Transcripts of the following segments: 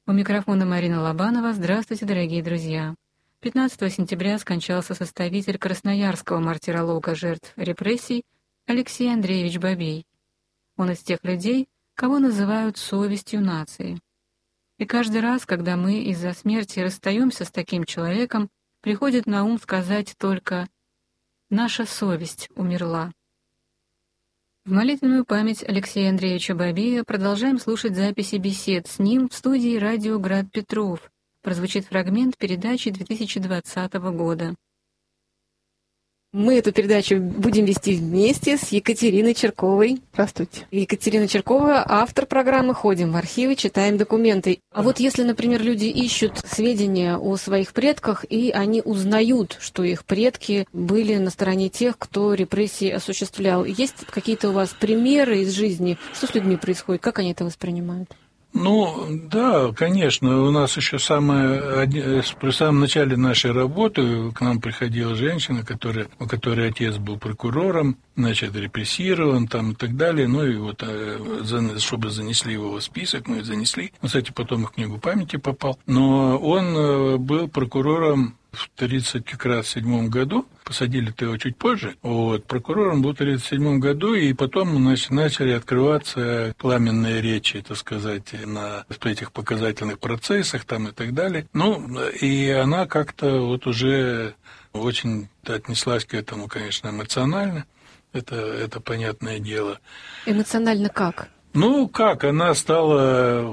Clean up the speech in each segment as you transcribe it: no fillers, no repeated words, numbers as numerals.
У микрофона Марина Лобанова. Здравствуйте, дорогие друзья. 15 сентября скончался составитель красноярского мартиролога жертв репрессий Алексей Андреевич Бабей. Он из тех людей, кого называют совестью нации. И каждый раз, когда мы из-за смерти расстаемся с таким человеком, приходит на ум сказать только «наша совесть умерла». В молитвенную память Алексея Андреевича Бабея продолжаем слушать записи бесед с ним в студии радио «Град Петров». Прозвучит фрагмент передачи 2020 года. Мы эту передачу будем вести вместе с Екатериной Черковой. Здравствуйте. Екатерина Черкова, автор программы «Ходим в архивы, читаем документы». А вот если, например, люди ищут сведения о своих предках, и они узнают, что их предки были на стороне тех, кто репрессии осуществлял, есть какие-то у вас примеры из жизни? Что с людьми происходит? Как они это воспринимают? Да, конечно. У нас еще при самом начале нашей работы к нам приходила женщина, у которой отец был прокурором, репрессирован и так далее. Чтобы занесли его в список, мы занесли. Кстати, потом в книгу памяти попал. Но он был прокурором в 1937 году, посадили-то его чуть позже, прокурором был в 1937 году, и потом начали открываться пламенные речи, так сказать, на этих показательных процессах и так далее. И она как-то уже очень отнеслась к этому, конечно, эмоционально, это понятное дело. Эмоционально как? Она стала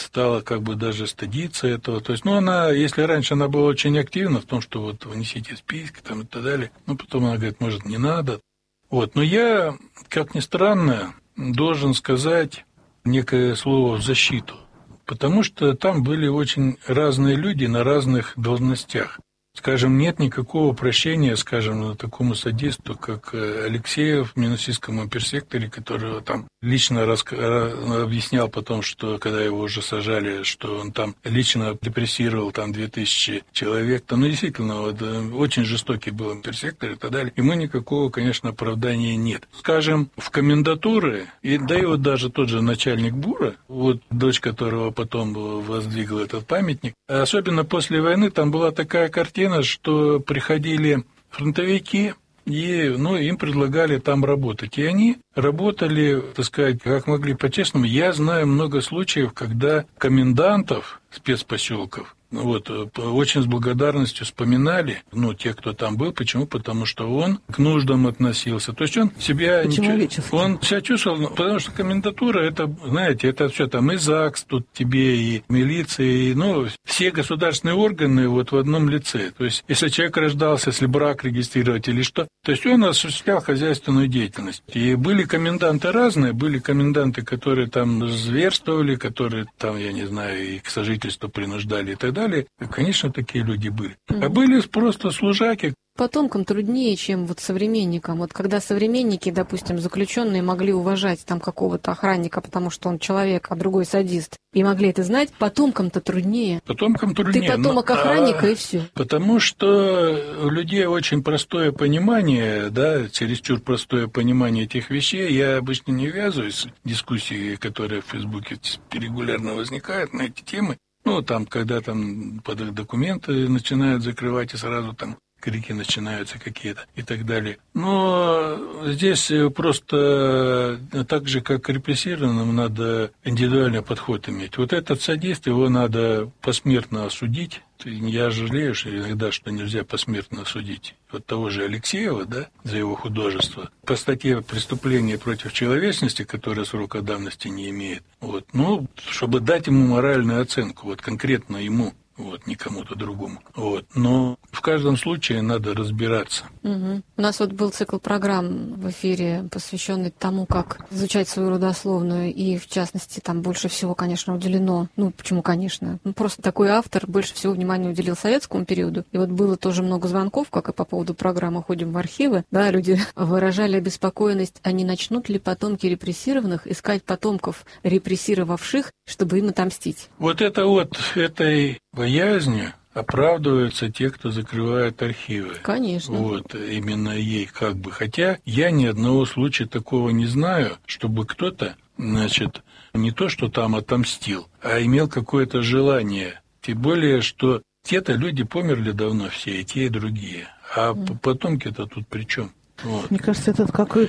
даже стыдиться этого. То есть, если раньше она была очень активна в том, что внесите списки и так далее, потом она говорит, может, не надо. Но я, как ни странно, должен сказать некое слово в защиту, потому что там были очень разные люди на разных должностях. Скажем, нет никакого прощения, такому садисту, как Алексеев в Минусинском оперсекторе, которого там лично объяснял потом, что когда его уже сажали, что он там лично репрессировал 2000 человек. Действительно, очень жестокий был оперсектор и так далее. Ему никакого, конечно, оправдания нет. Скажем, в комендатуры, и даже тот же начальник БУРа, дочь которого потом воздвигла этот памятник, особенно после войны, там была такая картина, что приходили фронтовики, и им предлагали там работать. И они работали, так сказать, как могли по-честному. Я знаю много случаев, когда комендантов спецпоселков очень с благодарностью вспоминали, те, кто там был. Почему? Потому что он к нуждам относился. То есть он себя чувствовал, потому что комендатура, это, знаете, это все там и ЗАГС, тут тебе и милиция, и, все государственные органы в одном лице. То есть, если человек рождался, если брак регистрировать или что, то есть он осуществлял хозяйственную деятельность. И были коменданты разные, были коменданты, которые там зверствовали, которые там, я не знаю, и к сожительству принуждали и так далее. Конечно, такие люди были. А были просто служаки. Потомкам труднее, чем современникам. Когда современники, допустим, заключенные могли уважать какого-то охранника, потому что он человек, а другой садист, и могли это знать, потомкам-то труднее. Потомкам труднее. Ты потомок охранника, и все. Потому что у людей очень простое понимание, чересчур простое понимание этих вещей. Я обычно не ввязываюсь в дискуссии, которые в Фейсбуке регулярно возникают на эти темы. Когда документы начинают закрывать, и сразу крики начинаются какие-то и так далее. Но здесь просто так же, как к репрессированным, надо индивидуальный подход иметь. Этот садист, его надо посмертно осудить. Я жалею, что иногда, что нельзя посмертно осудить того же Алексеева, за его художество. По статье «Преступление против человечности», которая срока давности не имеет. Чтобы дать ему моральную оценку, конкретно ему. Не кому-то другому. Но в каждом случае надо разбираться. Угу. У нас был цикл программ в эфире, посвященный тому, как изучать свою родословную, и, в частности, там больше всего, конечно, уделено, почему, конечно, просто такой автор больше всего внимания уделил советскому периоду. И было тоже много звонков, как и по поводу программы «Ходим в архивы». Люди выражали обеспокоенность, а не начнут ли потомки репрессированных искать потомков репрессировавших, чтобы им отомстить? Этой боязнью оправдываются те, кто закрывает архивы. Конечно. Именно ей Хотя я ни одного случая такого не знаю, чтобы кто-то, не то, что там отомстил, а имел какое-то желание. Тем более, что те-то люди померли давно все, и те, и другие. А потомки-то тут при чем? Вот. Мне кажется, эта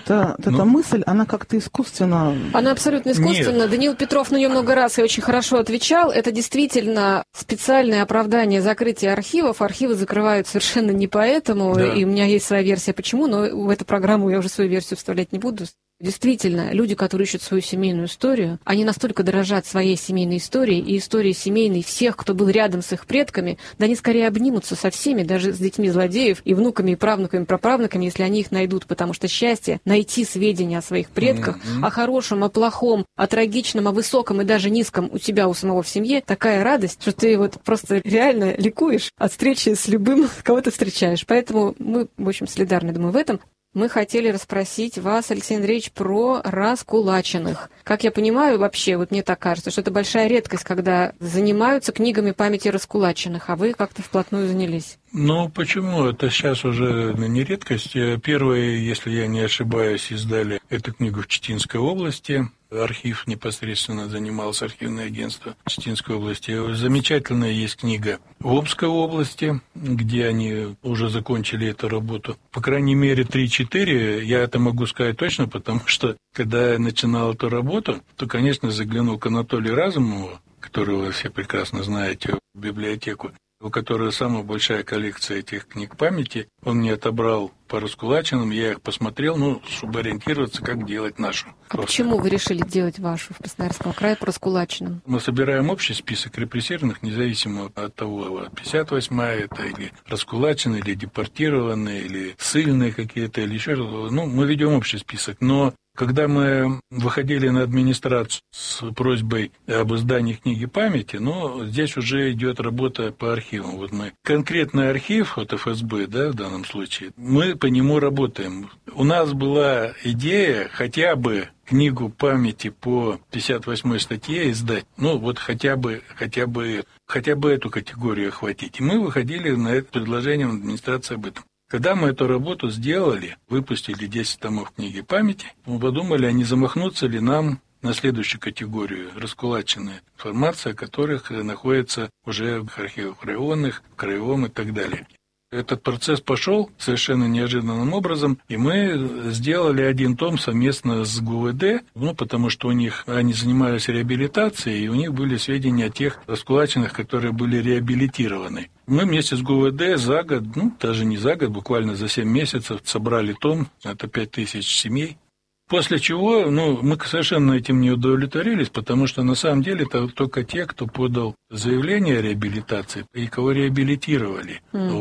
мысль, она как-то искусственно... Она абсолютно искусственна. Нет. Даниил Петров на нее много раз и очень хорошо отвечал. Это действительно специальное оправдание закрытия архивов. Архивы закрывают совершенно не поэтому. Да. И у меня есть своя версия, почему, но в эту программу я уже свою версию вставлять не буду. Действительно, люди, которые ищут свою семейную историю, они настолько дорожат своей семейной историей и историей семейной всех, кто был рядом с их предками, да они скорее обнимутся со всеми, даже с детьми злодеев и внуками, и правнуками, и праправнуками, если они их найдут, потому что счастье — найти сведения о своих предках, о хорошем, о плохом, о трагичном, о высоком и даже низком у тебя, у самого в семье, такая радость, что ты вот просто реально ликуешь от встречи с любым, кого ты встречаешь. Поэтому мы, в общем, солидарны, думаю, в этом. Мы хотели расспросить вас, Алексей Андреевич, про раскулаченных. Как я понимаю, вообще, вот мне так кажется, что это большая редкость, когда занимаются книгами памяти раскулаченных, а вы как-то вплотную занялись. Ну, почему? Это сейчас уже не редкость. Первые, если я не ошибаюсь, издали эту книгу в Читинской области. Архив непосредственно занимался, архивное агентство Читинской области. Замечательная есть книга в Обской области, где они уже закончили эту работу. По крайней мере, 3-4, я это могу сказать точно, потому что, когда я начинал эту работу, то, конечно, заглянул к Анатолию Разумову, которого вы все прекрасно знаете, в библиотеку, у которого самая большая коллекция этих книг памяти. Он мне отобрал по раскулаченным, я их посмотрел, чтобы ориентироваться, как делать нашу. А почему вы решили делать вашу в Красноярском крае по раскулаченным? Мы собираем общий список репрессированных, независимо от того, 58-я это, или раскулаченные, или депортированные, или ссыльные какие-то, или еще что-то. Мы ведем общий список, но когда мы выходили на администрацию с просьбой об издании книги памяти, здесь уже идет работа по архивам. Вот мы конкретный архив от ФСБ, в данном случае, мы по нему работаем. У нас была идея хотя бы книгу памяти по 58-й статье издать, хотя бы эту категорию охватить. И мы выходили на это предложение в администрации об этом. Когда мы эту работу сделали, выпустили 10 томов книги памяти, мы подумали, а не замахнуться ли нам на следующую категорию раскулаченная информация, которых находится уже в архивах районных, в краевом и так далее. Этот процесс пошел совершенно неожиданным образом, и мы сделали один том совместно с ГУВД, потому что они занимались реабилитацией, и у них были сведения о тех раскулаченных, которые были реабилитированы. Мы вместе с ГУВД за год, даже не за год, буквально за 7 месяцев собрали том, это 5000 семей. После чего, мы совершенно этим не удовлетворились, потому что на самом деле это только те, кто подал заявление о реабилитации и кого реабилитировали.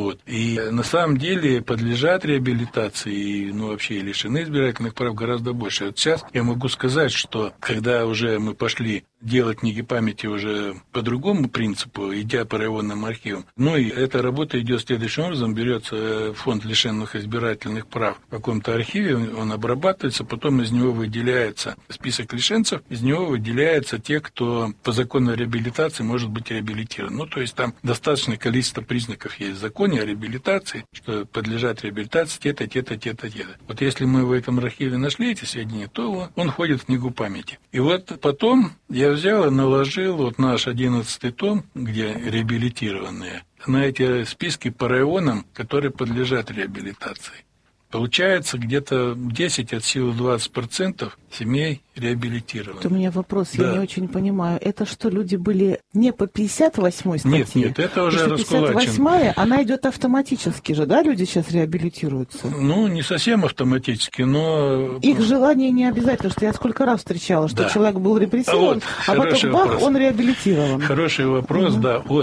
И на самом деле подлежат реабилитации и вообще лишены избирательных прав гораздо больше. Вот сейчас я могу сказать, что когда уже мы пошли делать книги памяти уже по другому принципу, идя по районным архивам, и эта работа идет следующим образом: берется фонд лишенных избирательных прав в каком-то архиве, он обрабатывается, потом из него выделяется список лишенцев, из него выделяются те, кто по закону реабилитации может быть реабилитирован. То есть там достаточное количество признаков есть в законе о реабилитации, что подлежат реабилитации те-то, те-то, те-то, те-то. Вот если мы в этом архиве нашли эти сведения, то он входит в книгу памяти. И вот потом я взял и наложил наш 11-й том, где реабилитированные, на эти списки по районам, которые подлежат реабилитации. Получается, где-то 10 от силы 20% семей реабилитированы. У меня вопрос, я не очень понимаю. Это что, люди были не по 58-й статье? Нет, это уже раскулачен. 58-я, она идет автоматически же, люди сейчас реабилитируются? Не совсем автоматически, но... Их желание не обязательно, что я сколько раз встречала, что человек был репрессирован, а потом бах, он реабилитирован. Хороший вопрос,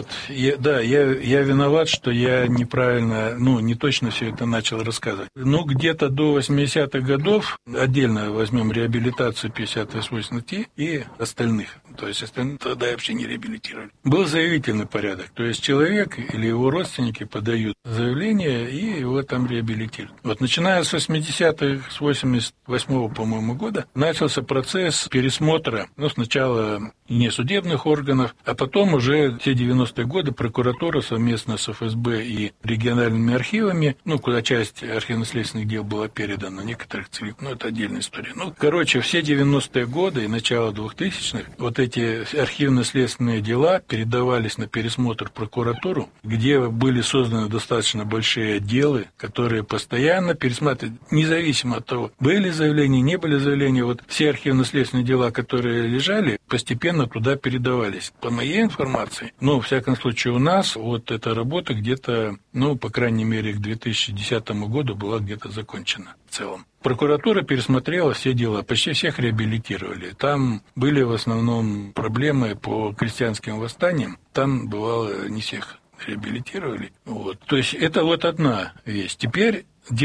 я виноват, что я неправильно, не точно все это начал рассказывать. Где-то до 80-х годов, отдельно возьмем реабилитацию 58 статьи и остальных. То есть, остальные тогда вообще не реабилитировали. Был заявительный порядок. То есть, человек или его родственники подают заявление, и его там реабилитируют. Вот начиная с 80-х, с 88-го, по-моему, года, начался процесс пересмотра, сначала не судебных органов, а потом уже все 90-е годы прокуратура совместно с ФСБ и региональными архивами, куда часть архивно-следственных дел была передана, некоторых целиком, это отдельная история. Все 90-е годы и начало 2000-х вот эти архивно-следственные дела передавались на пересмотр в прокуратуру, где были созданы достаточно большие отделы, которые постоянно пересматривали, независимо от того, были заявления, не были заявления, вот все архивно-следственные дела, которые лежали, постепенно туда передавались. По моей информации, во всяком случае у нас вот эта работа где-то, по крайней мере, к 2010 году была где-то закончена в целом. Прокуратура пересмотрела все дела, почти всех реабилитировали. Там были в основном проблемы по крестьянским восстаниям, там бывало не всех реабилитировали. То есть это вот одна вещь. Теперь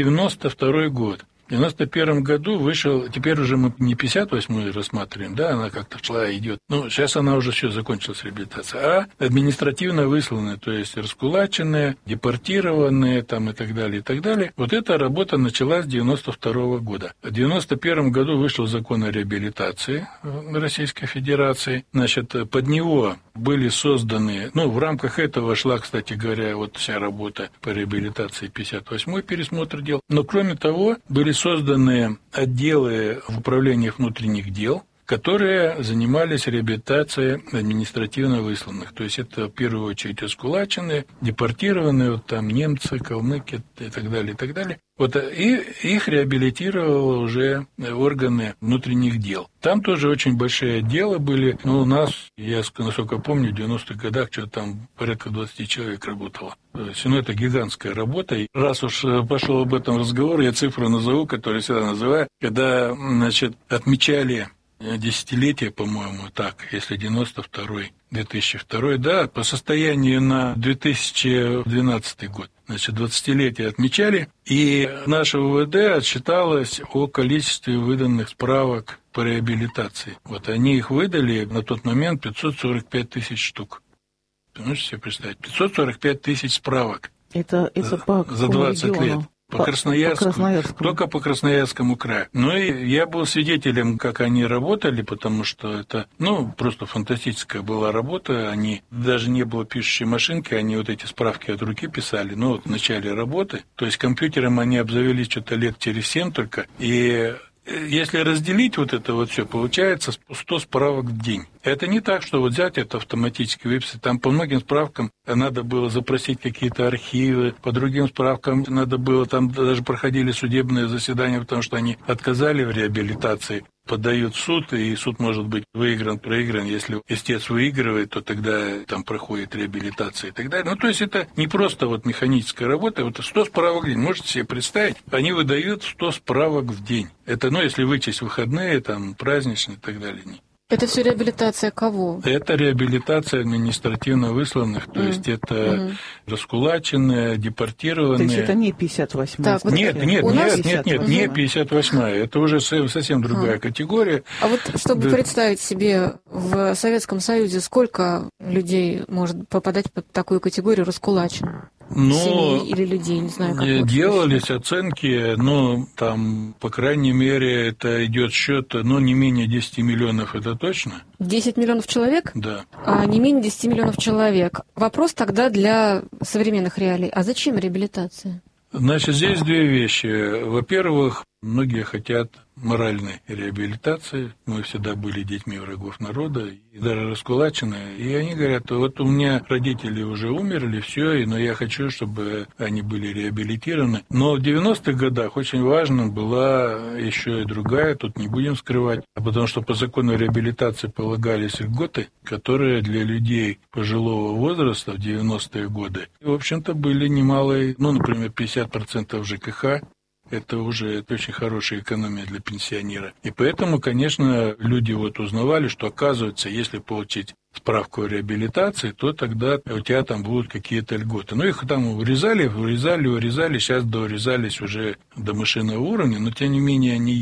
92-й год. В 91 году вышел, теперь уже мы не 58-ю рассматриваем, она как-то шла и идет. Сейчас она уже все закончилась, реабилитация, а административно высланные, то есть раскулаченные, депортированные и так далее, и так далее. Вот эта работа началась с 92 года. В 91 году вышел закон о реабилитации Российской Федерации. Под него были созданы, в рамках этого шла, кстати говоря, вот вся работа по реабилитации, 58-й пересмотр дел. Но кроме того, были созданы отделы в управлении внутренних дел, которые занимались реабилитацией административно высланных. То есть это в первую очередь раскулаченные, депортированные, немцы, калмыки и так далее, и так далее. И их реабилитировало уже органы внутренних дел. Там тоже очень большие отделы были. У нас, я насколько помню, в 90-х годах что-то там порядка 20 человек работало. То есть, это гигантская работа. И раз уж пошел об этом разговор, я цифру назову, которую всегда называю. Когда, отмечали десятилетие, по-моему, если 92-й, 2002-й, по состоянию на 2012 год. 20-летие отмечали, и наше УВД отчиталось о количестве выданных справок по реабилитации. Они их выдали на тот момент 545 тысяч штук. Можете себе представить? 545 тысяч справок. Это за 20 региону? лет. По Красноярскому, только по Красноярскому краю. И я был свидетелем, как они работали, потому что это, просто фантастическая была работа. Они, даже не было пишущей машинки, они эти справки от руки писали, в начале работы. То есть компьютером они обзавелись что-то лет через 7 только, и если разделить это все, получается 100 справок в день. Это не так, что взять это автоматически выписать. Там по многим справкам надо было запросить какие-то архивы, по другим справкам надо было, там даже проходили судебные заседания, потому что они отказали в реабилитации. Подают в суд, и суд может быть выигран, проигран. Если истец выигрывает, то тогда там проходит реабилитация и так далее. То есть это не просто механическая работа, 100 справок в день. Можете себе представить, они выдают 100 справок в день. Это, если вычесть выходные, праздничные и так далее. Это все реабилитация кого? Это реабилитация административно высланных, то есть это раскулаченные, депортированные. То есть это не 58-я? Нет, не 58-я. Это уже совсем другая категория. А чтобы представить себе, в Советском Союзе сколько людей может попадать под такую категорию раскулаченных? Семей или людей, не знаю, как делались оценки, по крайней мере, это идет счет, не менее 10 миллионов, это точно. 10 миллионов человек? Да. А не менее 10 миллионов человек. Вопрос тогда для современных реалий. А зачем реабилитация? Здесь две вещи. Во-первых, многие хотят моральной реабилитации. Мы всегда были детьми врагов народа, и даже раскулаченные. И они говорят, у меня родители уже умерли, все, но я хочу, чтобы они были реабилитированы. Но в 90-х годах очень важна была еще и другая, тут не будем скрывать, потому что по закону реабилитации полагались льготы, которые для людей пожилого возраста в 90-е годы, в общем-то, были немалые, например, 50% ЖКХ. Это уже очень хорошая экономия для пенсионера. И поэтому, конечно, люди узнавали, что, оказывается, если получить справку о реабилитации, то тогда у тебя там будут какие-то льготы. Их там урезали, сейчас доурезались уже до мышиного уровня, но тем не менее они есть.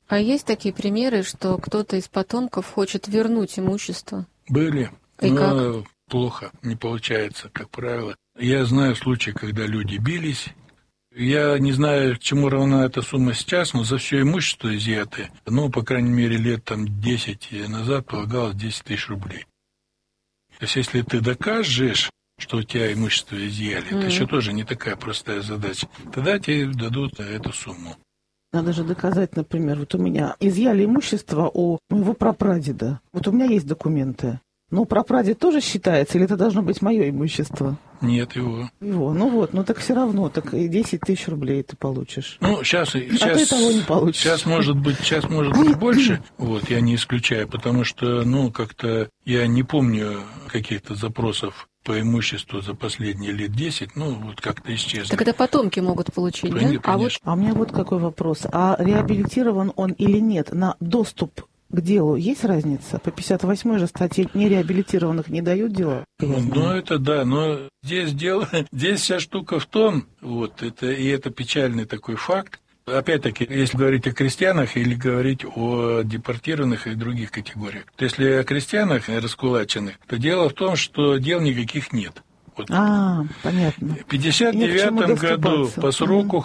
А есть такие примеры, что кто-то из потомков хочет вернуть имущество? Были. И но как? Плохо, не получается, как правило. Я знаю случаи, когда люди бились. Я не знаю, к чему равна эта сумма сейчас, но за все имущество изъятое, по крайней мере, лет 10 назад полагалось 10 тысяч рублей. То есть, если ты докажешь, что у тебя имущество изъяли, это еще тоже не такая простая задача, тогда тебе дадут эту сумму. Надо же доказать, например, вот у меня изъяли имущество у моего прапрадеда. Вот у меня есть документы. Но прапрадед тоже считается, или это должно быть мое имущество? Нет, его. Так все равно, так и 10 тысяч рублей ты получишь. Сейчас ты того не получишь. Сейчас может быть больше, я не исключаю, потому что, как-то я не помню каких-то запросов по имуществу за последние лет 10, как-то исчезли. Так это потомки могут получить, да? Конечно. А у меня вот какой вопрос. А реабилитирован он или нет на доступ к делу есть разница? По 58-й же статье нереабилитированных не дают дела? Это да, но здесь вся штука в том, это печальный такой факт. Опять-таки, если говорить о крестьянах или говорить о депортированных и других категориях. То если о крестьянах раскулаченных, то дело в том, что дел никаких нет. Понятно. В 1959 году по сроку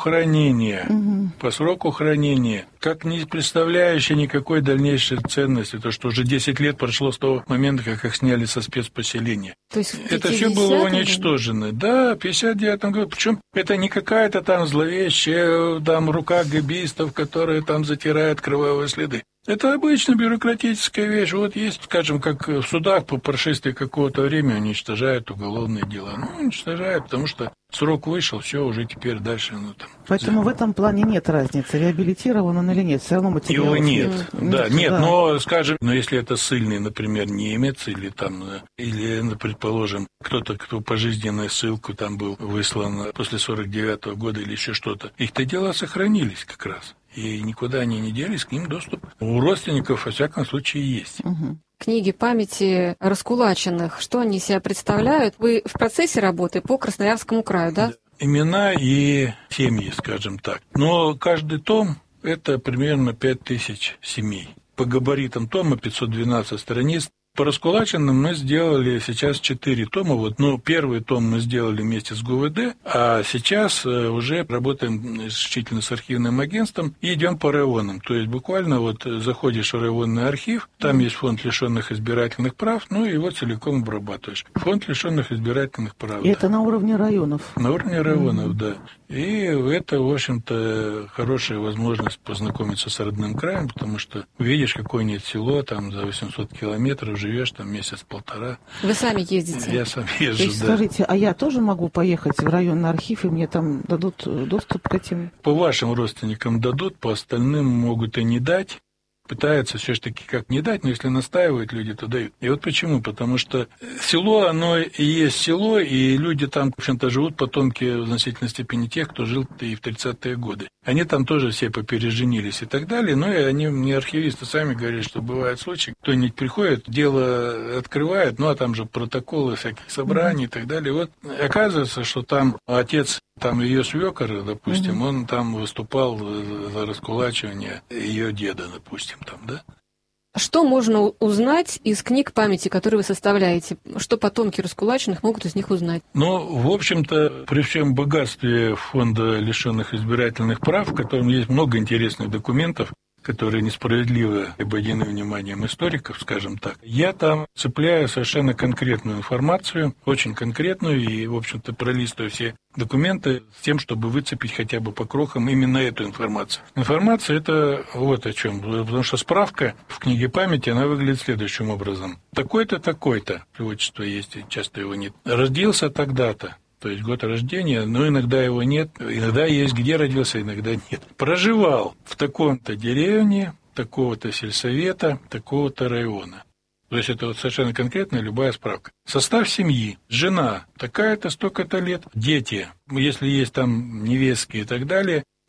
хранения, как не представляющий никакой дальнейшей ценности, то, что уже 10 лет прошло с того момента, как их сняли со спецпоселения. То есть это все было уничтожено. Да, в 1959 году. Причем это не какая-то там зловещая рука гэбистов, которые там затирают кровавые следы. Это обычно бюрократическая вещь. Есть, скажем, как в судах по прошествии какого-то времени уничтожают уголовные дела. Уничтожают, потому что срок вышел, все, уже теперь дальше. Поэтому в этом плане нет разницы, реабилитирован он или нет. Все равно материалов его нет. Но, скажем, если это ссыльный, например, немец, или предположим, кто-то, кто пожизненную ссылку там был выслан после 49-го года или еще что-то, их-то дела сохранились как раз. И никуда они не делись, к ним доступ у родственников, во всяком случае, есть. Книги памяти раскулаченных, что они из себя представляют? Вы в процессе работы по Красноярскому краю, да? Имена и семьи, скажем так. Но каждый том – это примерно 5000 семей. По габаритам тома 512 страниц. По раскулаченным мы сделали сейчас 4 тома. Первый том мы сделали вместе с ГУВД, а сейчас уже работаем исключительно с архивным агентством и идем по районам. То есть буквально заходишь в районный архив, там есть фонд лишенных избирательных прав, его целиком обрабатываешь. Фонд лишенных избирательных прав. И это на уровне районов? На уровне районов, да. И это, в общем-то, хорошая возможность познакомиться с родным краем, потому что увидишь какое-нибудь село там за 800 километров, живешь там месяц-полтора. Вы сами ездите? Я сам езжу, да. Скажите, а я тоже могу поехать в районный архив, и мне там дадут доступ к этим? По вашим родственникам дадут, по остальным могут и не дать. Пытаются все-таки как не дать, но если настаивают люди, то дают. И почему? Потому что село, оно и есть село, и люди там, в общем-то, живут потомки в значительной степени тех, кто жил и в 30-е годы. Они там тоже все попереженились и так далее, но и они, мне архивисты сами говорят, что бывают случаи, кто-нибудь приходит, дело открывает, а там же протоколы всяких собраний и так далее. Оказывается, что там отец ее свекор, допустим, он там выступал за раскулачивание ее деда, допустим, да? Что можно узнать из книг памяти, которые вы составляете? Что потомки раскулаченных могут из них узнать? В общем-то, при всем богатстве фонда лишенных избирательных прав, в котором есть много интересных документов, которые несправедливо обойдены вниманием историков, скажем так, я там цепляю совершенно конкретную информацию, очень конкретную, и, в общем-то, пролистываю все документы с тем, чтобы выцепить хотя бы по крохам именно эту информацию. Информация – это о чем. Потому что справка в книге памяти, она выглядит следующим образом. Такой-то, такой-то, отчество есть, часто его нет. Родился тогда-то. То есть год рождения, но иногда его нет, иногда есть где родился, иногда нет. Проживал в таком-то деревне, такого-то сельсовета, такого-то района. То есть это совершенно конкретная любая справка. Состав семьи, жена, такая-то, столько-то лет, дети, если есть там невестки и так далее,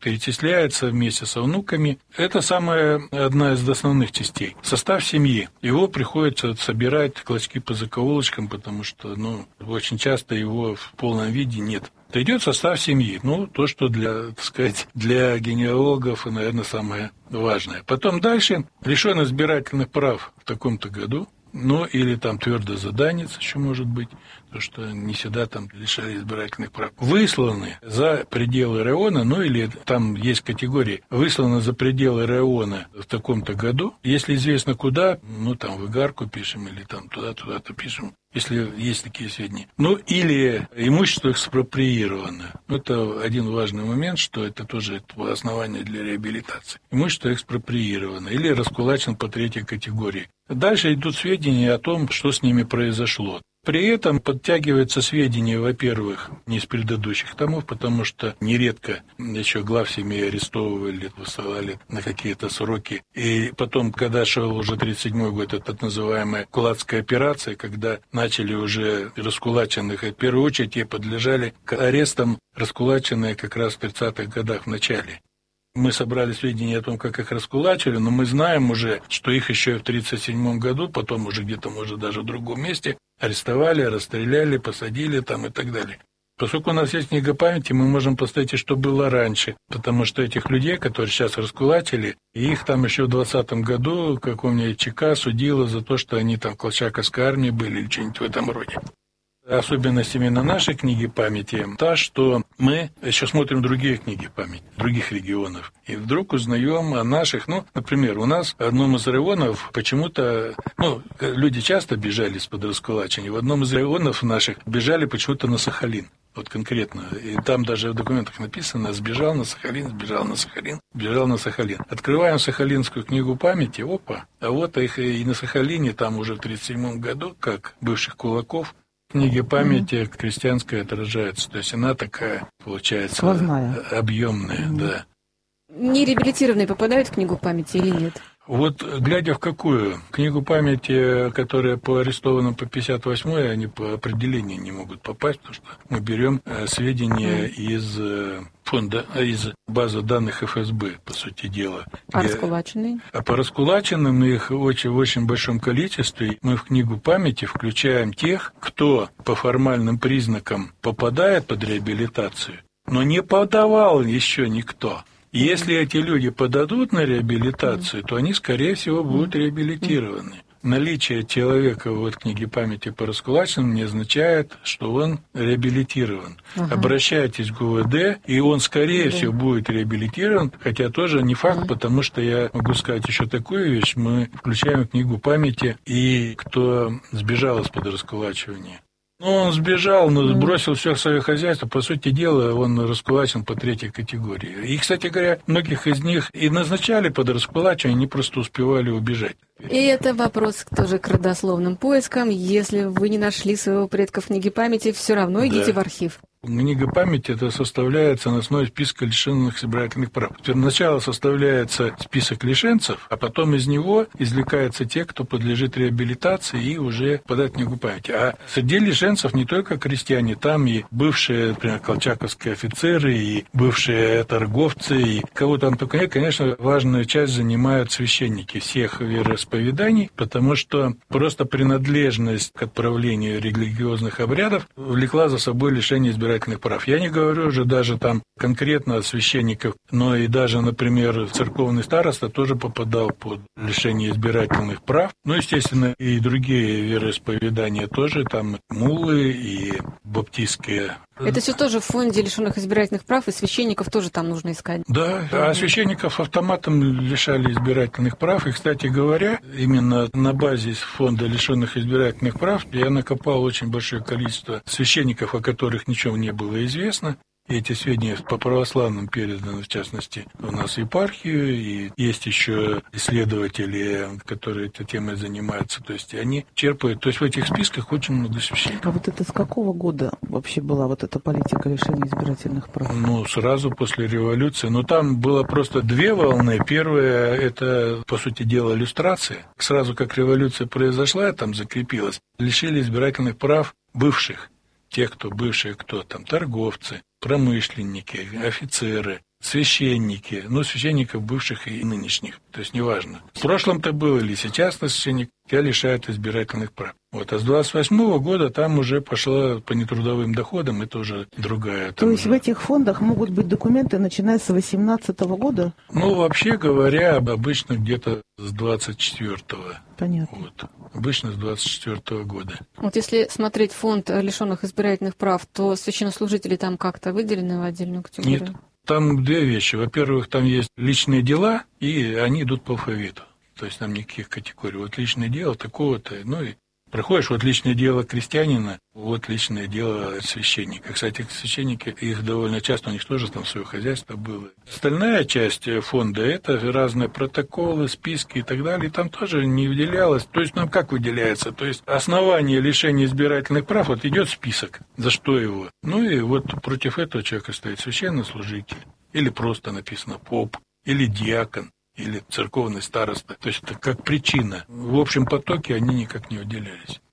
перечисляется вместе со внуками. Это одна из основных частей. Состав семьи. Его приходится собирать клочки по закоулочкам, потому что очень часто его в полном виде нет. Это идет состав семьи. То, что для генеалогов, наверное, самое важное. Потом дальше лишен избирательных прав в таком-то году. Или там твердозаданец еще может быть, потому что не всегда там лишали избирательных прав. Высланы за пределы района, или там есть категории, высланы за пределы района в таком-то году. Если известно куда, там в Игарку пишем или там туда-то пишем, если есть такие сведения. Или имущество экспроприировано. Это один важный момент, что это тоже основание для реабилитации. Имущество экспроприировано или раскулачено по третьей категории. Дальше идут сведения о том, что с ними произошло. При этом подтягиваются сведения, во-первых, не из предыдущих томов, потому что нередко еще глав семьи арестовывали, высылали на какие-то сроки. И потом, когда шел уже 1937 год, это так называемая кулацкая операция, когда начали уже раскулаченных, и в первую очередь те подлежали к арестам раскулаченные как раз в 30-х годах в начале. Мы собрали сведения о том, как их раскулачили, но мы знаем уже, что их еще в 1937 году, потом уже где-то, может, даже в другом месте, арестовали, расстреляли, посадили там и так далее. Поскольку у нас есть книга памяти, мы можем посмотреть, что было раньше, потому что этих людей, которые сейчас раскулачили, их там еще в 20-м году, как у меня ЧК, судило за то, что они там в колчаковской армии были или что-нибудь в этом роде. Особенность именно нашей книги памяти та, что мы еще смотрим другие книги памяти, других регионов, и вдруг узнаем о наших, например, у нас в одном из районов почему-то, люди часто бежали из-под раскулачения, в одном из районов наших бежали почему-то на Сахалин. Вот конкретно. И там даже в документах написано: сбежал на Сахалин. Открываем Сахалинскую книгу памяти, а вот их и на Сахалине, там уже в 1937 году, как бывших кулаков, в книге памяти крестьянская отражается. То есть она такая, получается, сквозная, объемная, да. Нереабилитированные попадают в книгу памяти или нет? Вот, глядя в какую книгу памяти, которая по арестованным по 58-й, они по определению не могут попасть, потому что мы берем сведения из фонда, из базы данных ФСБ, по сути дела. А раскулаченные? А по раскулаченным их в очень большом количестве мы в книгу памяти включаем тех, кто по формальным признакам попадает под реабилитацию, но не подавал еще никто. Если эти люди подадут на реабилитацию, то они, скорее всего, будут реабилитированы. Наличие человека в книге памяти по раскулаченным не означает, что он реабилитирован. Обращайтесь к ГУВД, и он, скорее всего, будет реабилитирован, хотя тоже не факт, потому что я могу сказать еще такую вещь: мы включаем в книгу памяти и кто сбежал из-под раскулачивания. Он сбежал, но бросил все свое хозяйство. По сути дела, он раскулачен по третьей категории. И, кстати говоря, многих из них и назначали под раскулачивание, они просто успевали убежать. И это вопрос тоже к родословным поискам. Если вы не нашли своего предка в книге памяти, все равно идите в архив. Книга памяти это составляется на основе списка лишенных избирательных прав. Сначала составляется список лишенцев, а потом из него извлекаются те, кто подлежит реабилитации и уже подать книгу памяти. А среди лишенцев не только крестьяне, там и бывшие, например, колчаковские офицеры, и бывшие торговцы, и кого там только нет. Конечно, важную часть занимают священники всех вероисповеданий, потому что просто принадлежность к отправлению религиозных обрядов влекла за собой лишение избирательных прав. Я не говорю уже даже там конкретно о священниках, но и даже, например, церковный староста тоже попадал под лишение избирательных прав. Естественно, и другие вероисповедания тоже, там муллы и баптистские. Это все тоже в фонде лишенных избирательных прав, и священников тоже там нужно искать. Да, а священников автоматом лишали избирательных прав. И, кстати говоря, именно на базе фонда лишенных избирательных прав я накопал очень большое количество священников, о которых ничего не было известно. И эти сведения по православным переданы, в частности, у нас в епархию, и есть еще исследователи, которые этой темой занимаются, то есть они черпают, то есть в этих списках очень много священников. А вот это с какого года вообще была вот эта политика лишения избирательных прав? Сразу после революции, но там было просто две волны. Первая, это, по сути дела, люстрация. Сразу как революция произошла, там закрепилась, лишили избирательных прав бывших. Те, кто бывшие, кто там, торговцы, промышленники, офицеры. священники, священников бывших и нынешних, то есть неважно. В прошлом-то был или сейчас священник, тебя лишают избирательных прав. А с 28 года там уже пошла по нетрудовым доходам, это уже другая. То есть уже... в этих фондах могут быть документы, начиная с 18 года? Вообще говоря, обычно где-то с 24-го. Понятно. Обычно с 24-го года. Если смотреть фонд лишенных избирательных прав, то священнослужители там как-то выделены в отдельную категорию? Нет. Там две вещи. Во-первых, там есть личные дела, и они идут по алфавиту. То есть там никаких категорий. Личное дело такого-то, и проходишь личное дело крестьянина, личное дело священника. Кстати, священники, их довольно часто, у них тоже там свое хозяйство было. Остальная часть фонда – это разные протоколы, списки и так далее. И там тоже не выделялось. То есть, как выделяется? То есть, основание лишения избирательных прав, идет список, за что его. И против этого человека стоит священнослужитель, или просто написано поп, или диакон, или церковный староста. То есть это как причина. В общем потоке они никак не выделялись.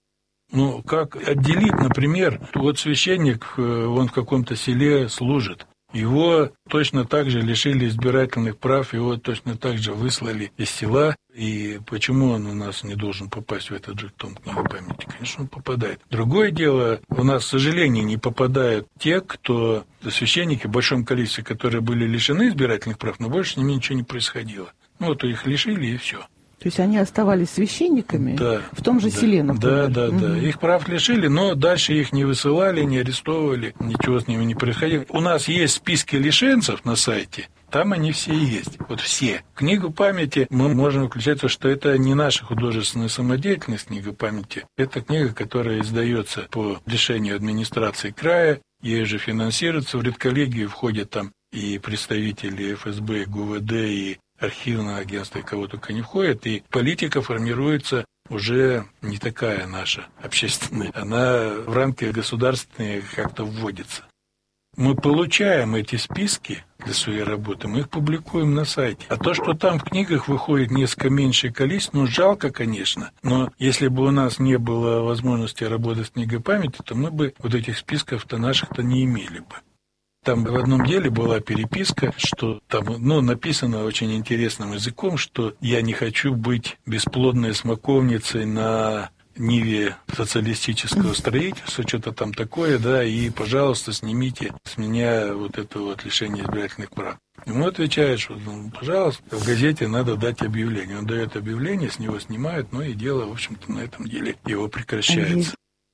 Как отделить, например, священник, он в каком-то селе служит. Его точно так же лишили избирательных прав, его точно так же выслали из села. И почему он у нас не должен попасть в этот же том книги памяти? Конечно, он попадает. Другое дело, у нас, к сожалению, не попадают те, кто священники в большом количестве, которые были лишены избирательных прав, но больше с ними ничего не происходило. Их лишили, и все. То есть они оставались священниками в том же селе, например? Да. Их прав лишили, но дальше их не высылали, не арестовывали, ничего с ними не происходило. У нас есть списки лишенцев на сайте, там они все есть, все. Книгу памяти мы можем включать, что это не наша художественная самодеятельность, книга памяти. Это книга, которая издается по решению администрации края, ей же финансируется. В редколлегию входят там и представители ФСБ, ГУВД, и архивное агентство, и кого только не входит, и политика формируется уже не такая наша общественная, она в рамки государственные как-то вводится. Мы получаем эти списки для своей работы, мы их публикуем на сайте. А то, что там в книгах выходит несколько меньшее количество, жалко, конечно, но если бы у нас не было возможности работать с книгой памяти, то мы бы этих списков-то наших-то не имели бы. Там в одном деле была переписка, что там, написано очень интересным языком, что я не хочу быть бесплодной смоковницей на ниве социалистического строительства, что-то там такое, и, пожалуйста, снимите с меня это лишение избирательных прав. Ему отвечают, что, пожалуйста, в газете надо дать объявление. Он дает объявление, с него снимают, и дело, в общем-то, на этом деле его прекращается.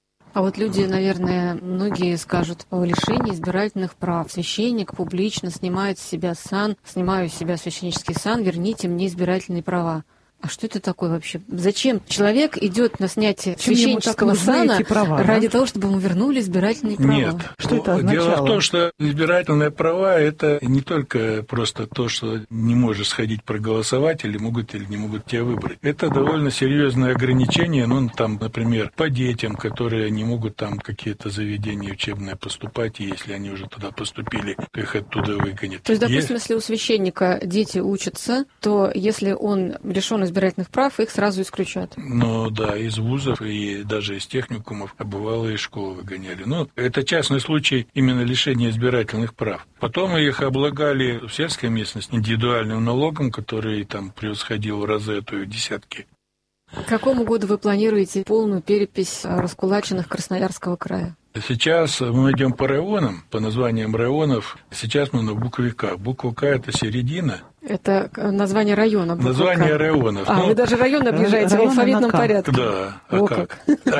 А люди, наверное, многие скажут о лишении избирательных прав. Священник публично снимает с себя сан, снимаю с себя священнический сан, верните мне избирательные права. А что это такое вообще? Зачем человек идет на снятие священнического сана ради того, чтобы ему вернули избирательные права? Нет. Что это означало? Дело в том, что избирательные права – это не только просто то, что не можешь сходить проголосовать, или не могут тебя выбрать. Это довольно серьезное ограничение. Например, по детям, которые не могут какие-то заведения учебные поступать, и если они уже туда поступили, то их оттуда выгонят. То есть, допустим, если у священника дети учатся, то если он лишен избирательных прав, их сразу исключат. Из вузов и даже из техникумов, а бывало и школы выгоняли. Это частный случай именно лишения избирательных прав. Потом их облагали в сельской местности индивидуальным налогом, который превосходил в разы, а то и в десятки. К какому году вы планируете полную перепись раскулаченных Красноярского края? Сейчас мы идем по районам, по названиям районов. Сейчас мы на букве К. Буква К – это середина. Это название района. Название районов. Вы даже районы объезжаете в алфавитном порядке. Да. Как?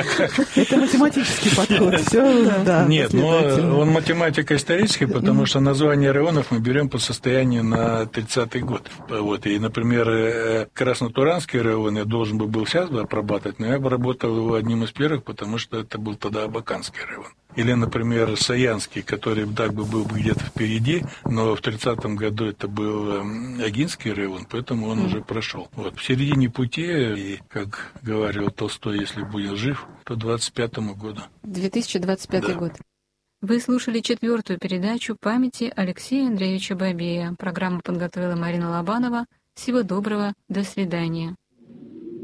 Это математический подход. Все, нет, он математико-исторический, потому что название районов мы берем по состоянию на 30-й год. И, например, Краснотуранский район я должен был сейчас обрабатывать, но я обработал его одним из первых, потому что это был тогда Абаканский район. Или, например, Саянский, который был бы где-то впереди, но в 30-м году это был Агинский район, поэтому он уже прошел. В середине пути, и, как говорил Толстой, если будет жив, то 25-му году. 2025 год. Вы слушали 4-ю передачу памяти Алексея Андреевича Бабея. Программу подготовила Марина Лобанова. Всего доброго, до свидания.